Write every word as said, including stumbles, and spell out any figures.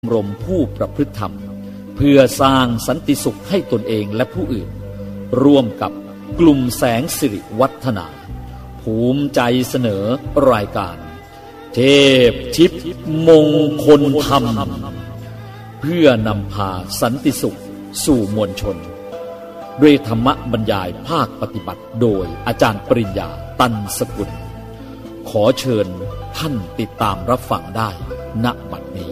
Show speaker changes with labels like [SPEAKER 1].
[SPEAKER 1] รมผู้ประพฤติธรรมเพื่อสร้างสันติสุขให้ตนเองและผู้อื่นร่วมกับกลุ่มแสงสิริวัฒนาภูมิใจเสนอรายการเทพทิพย์มงคลธรรมเพื่อนำพาสันติสุขสู่มวลชนด้วยธรรมบรรยายภาคปฏิบัติโดยอาจารย์ปริญญาตันสกุลขอเชิญท่านติดตามรับฟังได้ณบัดนี้